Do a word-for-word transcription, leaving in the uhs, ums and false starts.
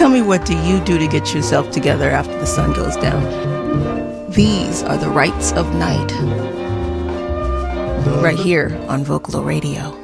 Tell me, what do you do to get yourself together after the sun goes down? These are the rights of night. Right here on Vocalo Radio.